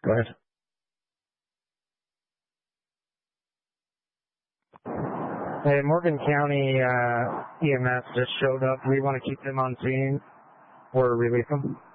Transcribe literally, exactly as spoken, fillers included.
Go ahead. Hey, Morgan County uh, E M S just showed up. We want to keep them on scene or release them.